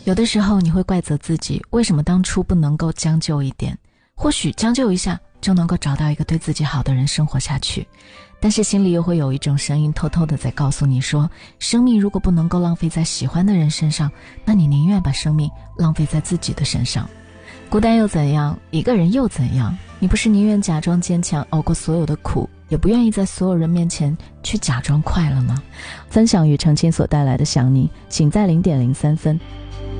有的时候你会怪责自己，为什么当初不能够将就一点，或许将就一下就能够找到一个对自己好的人生活下去。但是心里又会有一种声音偷偷的在告诉你说，生命如果不能够浪费在喜欢的人身上，那你宁愿把生命浪费在自己的身上。孤单又怎样，一个人又怎样？你不是宁愿假装坚强熬过所有的苦，也不愿意在所有人面前去假装快乐吗？分享与澄清所带来的想你，请在0:03。